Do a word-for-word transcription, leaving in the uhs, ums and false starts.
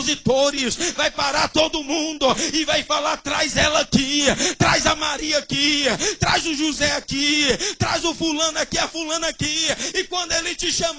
opositores, vai parar todo mundo e vai falar: traz ela aqui, traz a Maria aqui, traz o José aqui, traz o fulano aqui, a fulana aqui. E quando ele te chamar,